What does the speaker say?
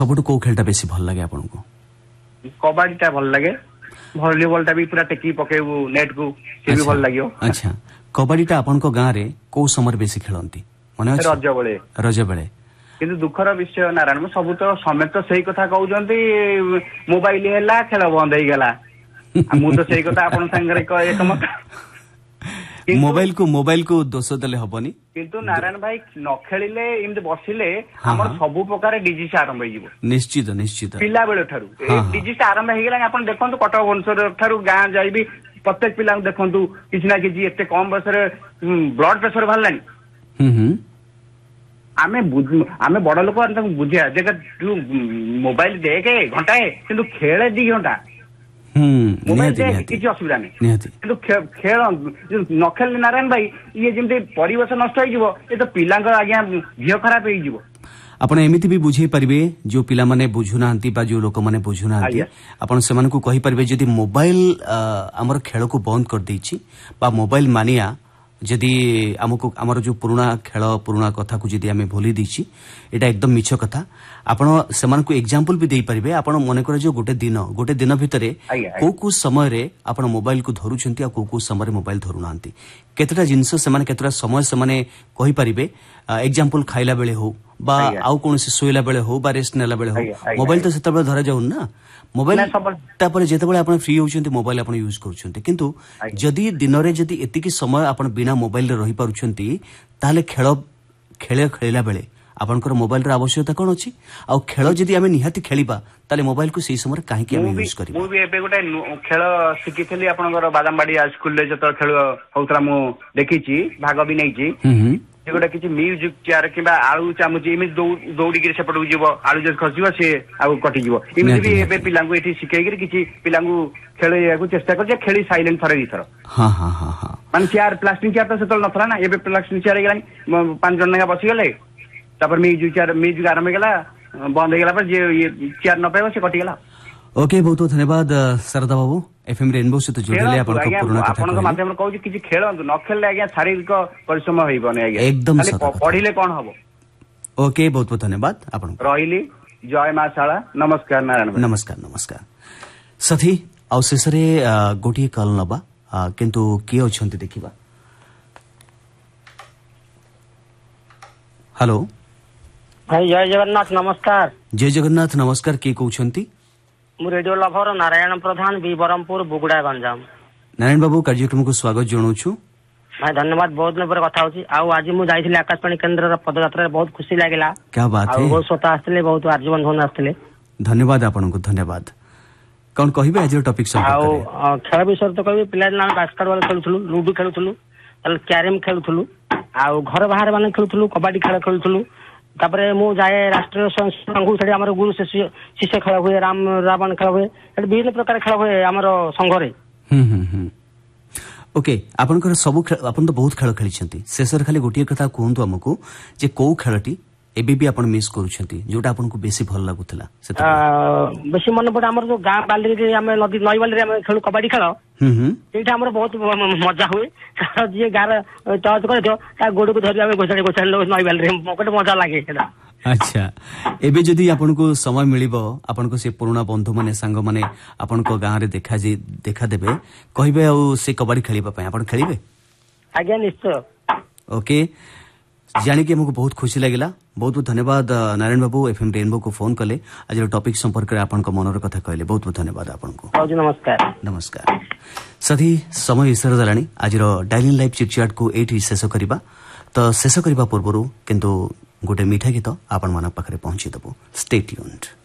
सबुठु को खेलटा बेसी भल लागे आपनको? कबाडीटा भल लागे, भलिबलटा भी पूरा टेकी पकेबू नेट को से भी भल लागियो। अच्छा, कबाडीटा आपनको गाँ रे को समर बेसी खेलंती? माने रज बेले किंतु दुखर विषय नारायण सब तो समेत सही कथा कहउजंती मोबाइल हैला खेल बंद हो गला। मु तो सही कथा आपन संगरे एकमत। मोबाइल को दोष देले हबनी, किंतु नारायण भाई न खेलिले इमते बसिले हमर सब प्रकार डिजीज आरंभ हो। निश्चित निश्चित पिला बेले ठारू डिजीज आरंभ हो गेला। आपन देखंतु कटक भुवनेश्वर ठारू गाँ जाइबी प्रत्येक पिला देखंतु किछ ना किछ एते कम बयस रे ब्लड प्रेशर भालानी। आमे बड़ लोक बुझिया जे तू मोबाइल देखे घंटाए किंतु खेले 2 घंटा मोबाइल देख किसी असुविधा नहीं किंतु खेल न खेल नारायण भाई ये जमी परिवेश नष्ट हो तो पिला आज्ञा झील खराब हो। आपण एमिति भी बुझे परिबे जो पिला माने बुझुनांती बा जो लोक माने बुझुनांती आपण सेमान को कहि परिबे जदी मोबाइल हमर खेल को बंद कर देछि बा मोबाइल मानिया जदि हमको आमर जो पुराना खेल पुराना कथा को जदि आमे भूली दीची एटा एकदम मिछ कथा। आपण सेमान को एग्जांपल भी देई परिबे। आपण मने करे जो गोटे दिन भितरे को समय रे आपण मोबाइल को धरुचंती आ को समय रे मोबाइल धरुनांती केतटा जिंस सेमान केतटा समय सेमाने कहि परिबे। एग्जांपल खाइला बेले हो बा आउ कोनसे सोइला बेले हो बा रेस्ट नेला बेले हो मोबाइल तो सेता बेले धरा जाउन ना। मोबाइल तापर जेतेबेले आपण फ्री होउचंती मोबाइल आपण यूज करूचंती किंतु जदि दिन रे जदि एतिकी समय आपण बिना मोबाइल रे रही पारुचंती ताले खेळला बेले आपनकर मोबाइल रे आवश्यकता कोन अछि आ खेल जदि आमे निहाती खेलिबा ताले मोबाइल को सेही समय काहे कि आमे यूज करिबा। मु भी एबे गोटे खेल सिकिथली आपनकर बादामबाड़ी स्कूल रे जत खेल होतरा मु देखिची भाग भी नैची गोटे किसी म्यूजिक चेयर कि आलू चामुच इम दौड़ी सेपट को जीव आलू जब खसब सी आगे कटिज इमती भी एबे पिला ये शिखई किसी पिला खेल चेष्टा कर खेली साइलेंट थर दीथर मान चेयर प्लास्टिक चेयर तो से नथला ना एबे प्लास्टिक चेयर हो 5 जन ना बसीगले म्यूजिक आरंभ होगा बंद होगा ये चेयर न पाइब से कटिगला। ओके बहुत बहुत धन्यवाद शारदा बाबू एफएम रेनबो से तो जोड़ले आपन को पुराना कथा आपन माध्यम रे कहू किछि खेलंतु न खेलले आज्ञा शारीरिक परिश्रम होइबने आज्ञा एकदम पढिले कोन हबो। ओके बहुत बहुत धन्यवाद आपन रहिली जय मां शाला नमस्कार नारायण नमस्कार नमस्कार साथी आउ शेषरे गोटी कॉल नबा किंतु के अछंती देखिबा। हेलो भाई जय जगन्नाथ नमस्कार। जय जगन्नाथ नमस्कार के कहउछंती? मु रेडियो लभर नारायण प्रधान बी बरमपुर बुगुड़ा गंजाम। नारायण बाबू कार्यक्रम को स्वागत जणाउछु। भाई धन्यवाद बहुत दिन पर कथा होची आ आज मु जाइथिले आकाशवाणी केंद्र रा पदयात्रा बहुत खुशी लागला। क्या बात है बहुत स्वतः आस्थिले बहुत आर्जीवन होन आस्थिले धन्यवाद आपन को धन्यवाद। कोन कहिबे आज टॉपिक सब आ खेल विषय तो कहबे पिला ना बास्केटबॉल खेलुथलु लूडो खेलुथलु तल कैरम खेलुथलु आ घर बाहर माने खेलुथलु कबड्डी खेल खेलुथलु तापरे मु जाए राष्ट्रीय संघ से आम गुरु शिष्य खेल हुए राम रावण खेल हुए विभिन्न प्रकार खेल हुए आम संघ रे। ओके आपनकर सब आपन तो बहुत खेल खेली शेषर खाली गोटे कथा कहतु आमको जे कौ खेलटी एबे भी आपन मिस करूछंती जोटा आपन को बेसी भल लागुतला सेता बेसी मन पड़े हमर जो गां बाली रे हम नदी नई बाली रे हम खेलु कबड्डी खेल एटा हमर बहुत मजा हुए जे गार टच करे तो ता गोड़ को धरि हम गोछाड़ी नई बाली रे मकटे मजा लागे एटा। अच्छा एबे जदी आपन को समय मिलिबो आपन को से पुराना बंधु माने संग माने आपन को गां रे देखा देबे कहिबे आ से कबड्डी खेलिबा पय आपन खेलिबे? आज्ञा निश्चय। ओके जानी कि हमको बहुत खुशी लगिला बहुत बहुत धन्यवाद नारायण बाबू एफएम रेनबो को फोन कले आज टॉपिक संपर्क आपन को मनर कथा कहले बहुत बहुत धन्यवाद आपन को। नमस्कार नमस्कार साथी समय इसर दलानी आज डायलिंग लाइव चिटचैट को एठी शेष करिबा तो शेष करिबा पूर्वरु किंतु गोटे मीठा गीत आपन मन पाखरे पहुंची दबो स्टे ट्यून्ड।